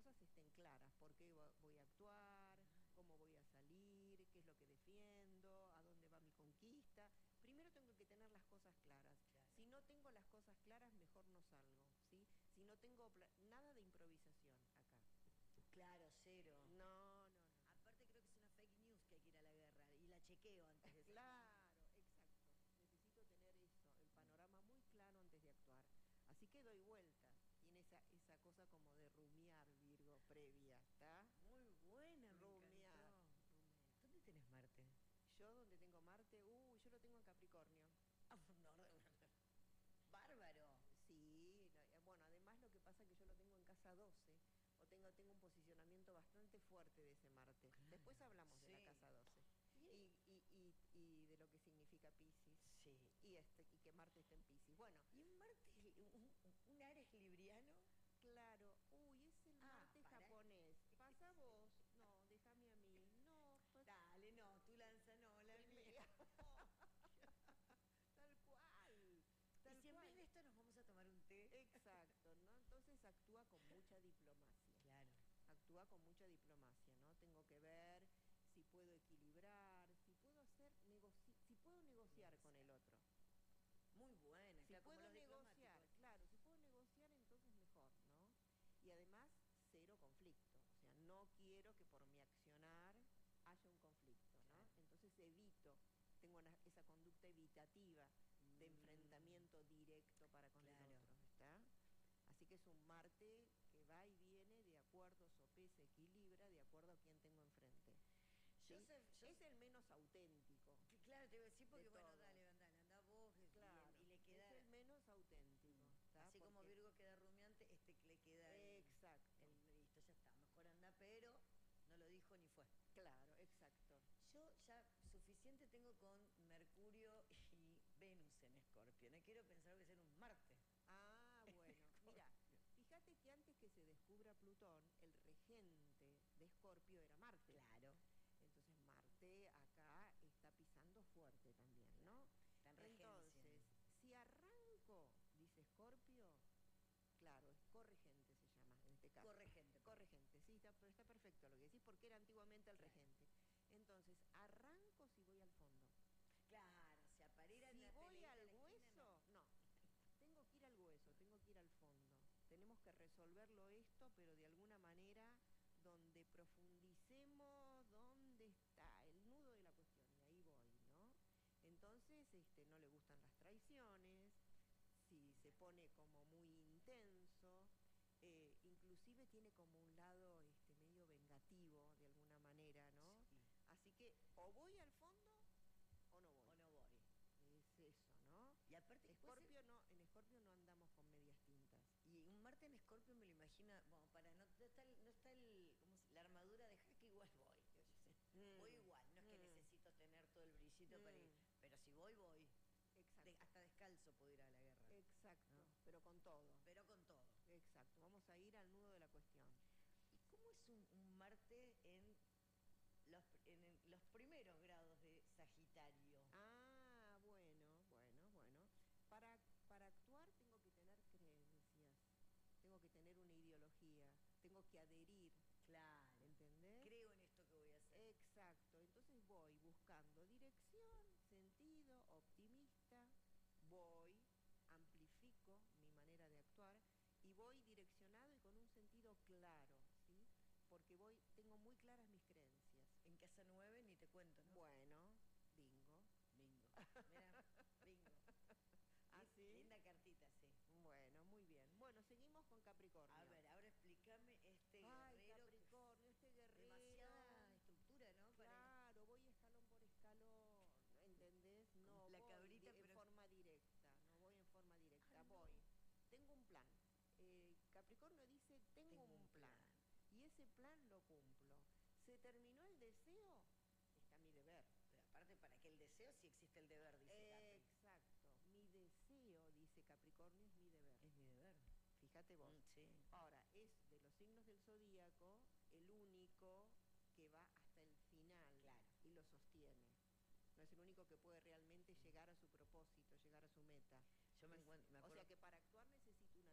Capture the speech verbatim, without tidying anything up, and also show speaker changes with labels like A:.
A: cosas estén claras, por qué voy a actuar, cómo voy a salir, qué es lo que defiendo, a dónde va mi conquista. Primero tengo que tener las cosas claras.
B: Claro.
A: Si no tengo las cosas claras, mejor no salgo, ¿sí? Si no tengo nada de improvisación acá.
B: Claro, cero.
A: No, no, no.
B: Aparte creo que es una fake news que hay que ir a la guerra y la chequeo antes de salir.
A: Claro, exacto. Necesito tener eso, el panorama muy claro antes de actuar. Así que doy vueltas. Tiene esa, esa cosa como de rumiar, Virgo, previa, ¿está?
B: Muy buena, me
A: Rumiar.
B: encantó.
A: Rumiar.
B: ¿Dónde tenés Marte?
A: Yo donde tengo Marte, uh, yo lo tengo en Capricornio.
B: Ah, no, no, no. Bárbaro.
A: Sí, bueno, además lo que pasa es que yo lo tengo en casa doce, o tengo, tengo un posicionamiento bastante fuerte de ese Marte.
B: Claro,
A: Después hablamos
B: sí.
A: de la casa doce. Y, y, y, y de lo que significa Piscis.
B: Sí.
A: Y, este, y que Marte está en Piscis. Bueno.
B: ¿Y un Marte, un, un Ares libriano?
A: Claro. Uy, es el
B: ah,
A: Marte
B: para.
A: japonés. Pasa vos. No, déjame a mí. No.
B: Pues... Dale, no, tú lanza, no, la mía.
A: Tal cual. Tal
B: y si
A: cual.
B: en vez de esto nos vamos a tomar un té.
A: Exacto, ¿no? Entonces actúa con mucha diplomacia.
B: Claro.
A: Actúa con mucha diplomacia, ¿no? Tengo que ver si puedo equilibrar, si puedo hacer negoci si puedo negociar con el otro.
B: Muy buena.
A: Si
B: claro,
A: puedo
B: como los
A: negociar, claro, si puedo negociar entonces mejor, ¿no? Y además cero conflicto, o sea, no quiero que por mi accionar haya un conflicto, ¿no? Claro. Entonces evito, tengo una, esa conducta evitativa de mm. enfrentamiento directo para con claro. el otro, ¿está? Así que es un Marte que va y viene de acuerdo, sopesa, equilibra, de acuerdo a quién tengo enfrente. ¿Sí? Yo sé, yo es sé. el menos auténtico.
B: Que, claro, te voy a decir porque, bueno,
A: todo.
B: dale, andale, anda vos
A: claro,
B: y, y le queda...
A: Es el menos auténtico.
B: Mm. Así porque... como Virgo queda rumiante, este le queda...
A: Exacto.
B: El, el, listo, ya está, mejor anda, pero no lo dijo ni fue.
A: Claro, exacto.
B: Yo ya suficiente tengo con Mercurio y Venus en Escorpio. No quiero pensar que sea un Marte.
A: Ah, bueno. Mira, fíjate que antes que se descubra Plutón, el regente de Escorpio era Marte.
B: Claro.
A: Entonces Marte acá está pisando fuerte también, ¿no?
B: Está en regencia.
A: Entonces, si arranco, dice Escorpio, claro, es corregente se llama en este caso.
B: Corregente.
A: Corregente, sí, está, está perfecto lo que decís, porque era antiguamente el
B: claro.
A: regente. Entonces, arranco si voy al fondo.
B: Claro, o sea, para ir a
A: si
B: la
A: voy al
B: esquina,
A: hueso, no. no. Tengo que ir al hueso, tengo que ir al fondo. Tenemos que resolverlo esto, pero de alguna manera donde profundicemos dónde está el nudo de la cuestión, y ahí voy, ¿no? Entonces, este, no le gustan las traiciones, si se pone como muy intenso, eh, inclusive tiene como un lado este, medio vengativo de alguna manera, ¿no?
B: Sí.
A: Así que o voy al fondo o no voy.
B: O no voy.
A: Es eso, ¿no?
B: Y aparte,
A: Escorpio no, en Escorpio no andamos con medias tintas.
B: Y un Marte en Escorpio me lo imagina, bueno, para no, no está, el, no está el, ¿cómo se, la armadura de jaque, igual voy. Mm. Voy igual, no es que mm. necesito tener todo el brillito mm. para ir, pero si voy, voy.
A: Exacto.
B: De, hasta descalzo puedo ir a la guerra.
A: Exacto,
B: ¿no?
A: pero con todo.
B: Pero con todo.
A: Exacto, vamos a ir al nudo de la cuestión.
B: ¿Y cómo es un, un Marte en los, en, en los primeros grados de Sagitario?
A: Ah, bueno, bueno, bueno. Para, para actuar tengo que tener creencias, tengo que tener una ideología, tengo que adherir.
B: Claro.
A: ¿Entendés?
B: Creo en esto que voy a hacer.
A: Exacto. Entonces voy buscando dirección, sentido, optimista, voy, amplifico mi manera de actuar y voy direccionado y con un sentido claro, ¿sí? Porque voy, tengo muy claras mis creencias.
B: En casa nueve ni te cuento, ¿no?
A: Bueno, bingo.
B: Bingo. Mira, bingo.
A: ¿Ah, sí?
B: Linda cartita, sí.
A: Bueno, muy bien. Bueno, seguimos con Capricornio.
B: A ver, ahora explícame este
A: Ay,
B: guerrero.
A: Capricornio, este guerrero.
B: Demasiada estructura, ¿no?
A: Claro, Para... voy escalón por escalón, ¿entendés? No
B: la
A: voy
B: cabrita,
A: de,
B: pero...
A: en forma directa, no voy en forma directa,
B: ah,
A: voy.
B: No.
A: Tengo un plan. Eh, Capricornio dice, tengo, tengo un plan, plan, y ese plan lo cumplo. ¿Se terminó el deseo? Está mi deber.
B: Pero aparte, para que el deseo sí existe el deber, dice Capri.
A: Exacto. Mi deseo, dice Capricornio, es mi deber.
B: Es mi deber.
A: Fíjate vos.
B: Mm, sí.
A: Ahora, es de los signos del zodíaco el único que va hasta el final.
B: Claro.
A: Y lo sostiene. No es el único que puede realmente llegar a su propósito, llegar a su meta.
B: Yo me,
A: es,
B: encuentro, me acuerdo...
A: O sea que para